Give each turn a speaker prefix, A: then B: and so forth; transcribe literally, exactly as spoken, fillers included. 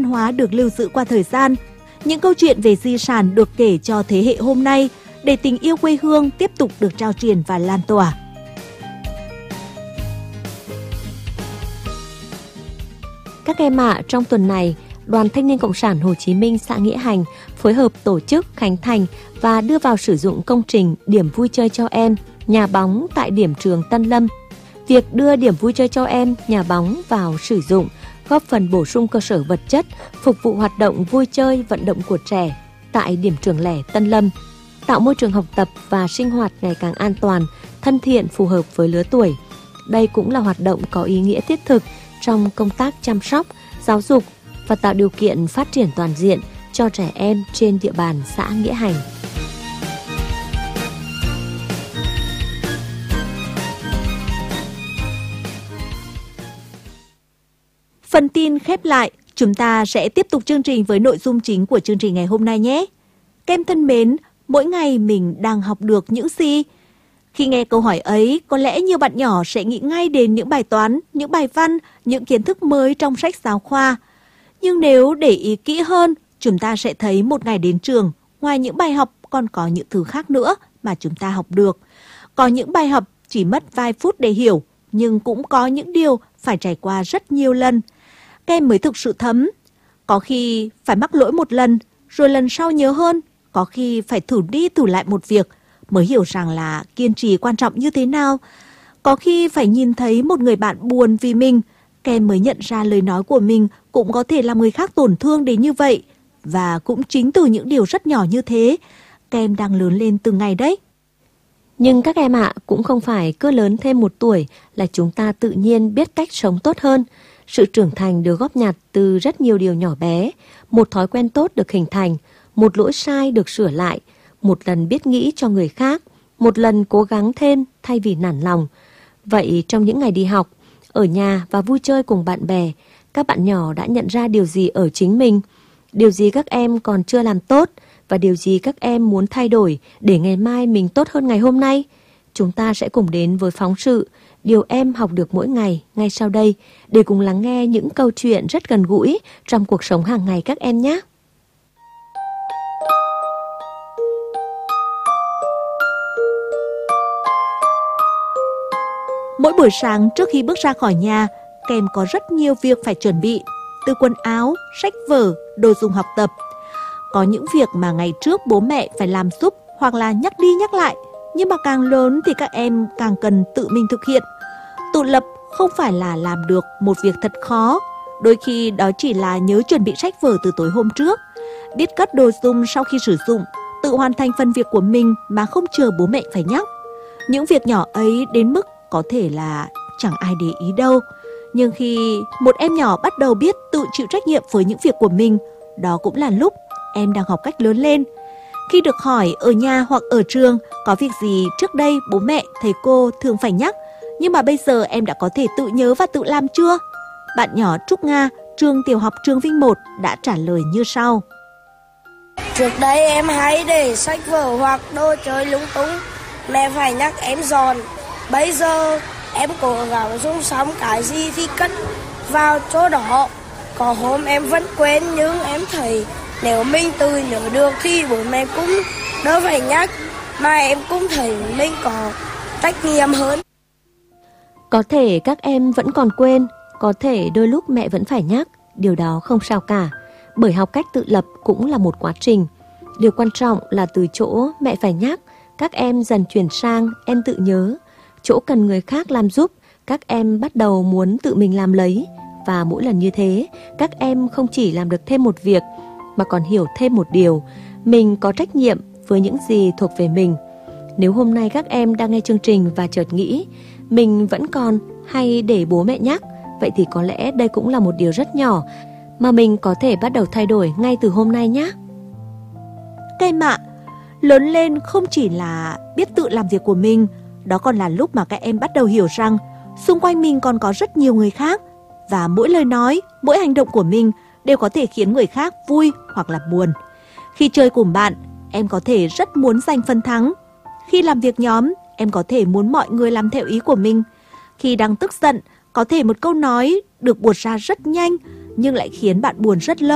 A: hóa được lưu giữ qua thời gian, những câu chuyện về di sản được kể cho thế hệ hôm nay để tình yêu quê hương tiếp tục được trao truyền và lan tỏa.
B: Các em ạ, à, trong tuần này, Đoàn Thanh niên Cộng sản Hồ Chí Minh xã Nghĩa Hành phối hợp tổ chức khánh thành và đưa vào sử dụng công trình điểm vui chơi cho em, nhà bóng tại điểm trường Tân Lâm. Việc đưa điểm vui chơi cho em, nhà bóng vào sử dụng góp phần bổ sung cơ sở vật chất, phục vụ hoạt động vui chơi, vận động của trẻ tại điểm trường lẻ Tân Lâm, tạo môi trường học tập và sinh hoạt ngày càng an toàn, thân thiện, phù hợp với lứa tuổi. Đây cũng là hoạt động có ý nghĩa thiết thực trong công tác chăm sóc, giáo dục và tạo điều kiện phát triển toàn diện cho trẻ em trên địa bàn xã Nghĩa Hành.
A: Phần tin khép lại, chúng ta sẽ tiếp tục chương trình với nội dung chính của chương trình ngày hôm nay nhé. Các em thân mến, mỗi ngày mình đang học được những gì? Khi nghe câu hỏi ấy, có lẽ nhiều bạn nhỏ sẽ nghĩ ngay đến những bài toán, những bài văn, những kiến thức mới trong sách giáo khoa. Nhưng nếu để ý kỹ hơn, chúng ta sẽ thấy một ngày đến trường, ngoài những bài học còn có những thứ khác nữa mà chúng ta học được. Có những bài học chỉ mất vài phút để hiểu, nhưng cũng có những điều phải trải qua rất nhiều lần. Các em mới thực sự thấm. Có khi phải mắc lỗi một lần, rồi lần sau nhớ hơn. Có khi phải thử đi thử lại một việc, mới hiểu rằng là kiên trì quan trọng như thế nào. Có khi phải nhìn thấy một người bạn buồn vì mình, các em mới nhận ra lời nói của mình cũng có thể làm người khác tổn thương đến như vậy. Và cũng chính từ những điều rất nhỏ như thế, các em đang lớn lên từng ngày đấy.
B: Nhưng các em ạ, à, cũng không phải cứ lớn thêm một tuổi là chúng ta tự nhiên biết cách sống tốt hơn. Sự trưởng thành được góp nhặt từ rất nhiều điều nhỏ bé, một thói quen tốt được hình thành, một lỗi sai được sửa lại, một lần biết nghĩ cho người khác, một lần cố gắng thêm thay vì nản lòng. Vậy trong những ngày đi học, ở nhà và vui chơi cùng bạn bè, các bạn nhỏ đã nhận ra điều gì ở chính mình, điều gì các em còn chưa làm tốt và điều gì các em muốn thay đổi để ngày mai mình tốt hơn ngày hôm nay? Chúng ta sẽ cùng đến với phóng sự Điều em học được mỗi ngày ngay sau đây để cùng lắng nghe những câu chuyện rất gần gũi trong cuộc sống hàng ngày các em nhé.
A: Mỗi buổi sáng trước khi bước ra khỏi nhà, các em có rất nhiều việc phải chuẩn bị, từ quần áo, sách vở, đồ dùng học tập. Có những việc mà ngày trước bố mẹ phải làm giúp hoặc là nhắc đi nhắc lại, nhưng mà càng lớn thì các em càng cần tự mình thực hiện. Tự lập không phải là làm được một việc thật khó, đôi khi đó chỉ là nhớ chuẩn bị sách vở từ tối hôm trước, biết cất đồ dùng sau khi sử dụng, tự hoàn thành phần việc của mình mà không chờ bố mẹ phải nhắc. Những việc nhỏ ấy đến mức có thể là chẳng ai để ý đâu, nhưng khi một em nhỏ bắt đầu biết tự chịu trách nhiệm với những việc của mình, đó cũng là lúc em đang học cách lớn lên. Khi được hỏi ở nhà hoặc ở trường có việc gì trước đây bố mẹ, thầy cô thường phải nhắc, nhưng mà bây giờ em đã có thể tự nhớ và tự làm chưa? Bạn nhỏ Trúc Nga, trường tiểu học Trường Vinh một đã trả lời như sau.
C: Trước đây em hay để sách vở hoặc đồ chơi lung tung, mẹ phải nhắc em dọn. Bây giờ em cố gắng dùng xong cái gì thì cất vào chỗ đó. Có hôm em vẫn quên, nhưng em thấy nếu mình tự nhớ được thì bố mẹ cũng đỡ phải nhắc, mà em cũng thấy mình có trách nhiệm hơn.
B: Có thể các em vẫn còn quên, có thể đôi lúc mẹ vẫn phải nhắc, điều đó không sao cả, bởi học cách tự lập cũng là một quá trình. Điều quan trọng là từ chỗ mẹ phải nhắc, các em dần chuyển sang em tự nhớ. Chỗ cần người khác làm giúp, các em bắt đầu muốn tự mình làm lấy. Và mỗi lần như thế, các em không chỉ làm được thêm một việc, mà còn hiểu thêm một điều, mình có trách nhiệm với những gì thuộc về mình. Nếu hôm nay các em đang nghe chương trình và chợt nghĩ, mình vẫn còn hay để bố mẹ nhắc, vậy thì có lẽ đây cũng là một điều rất nhỏ mà mình có thể bắt đầu thay đổi ngay từ hôm nay nhé.
A: Các em ạ, lớn lên không chỉ là biết tự làm việc của mình, đó còn là lúc mà các em bắt đầu hiểu rằng xung quanh mình còn có rất nhiều người khác, và mỗi lời nói, mỗi hành động của mình đều có thể khiến người khác vui hoặc là buồn. Khi chơi cùng bạn, em có thể rất muốn giành phần thắng. Khi làm việc nhóm, em có thể muốn mọi người làm theo ý của mình. Khi đang tức giận, có thể một câu nói được buột ra rất nhanh nhưng lại khiến bạn buồn rất lâu.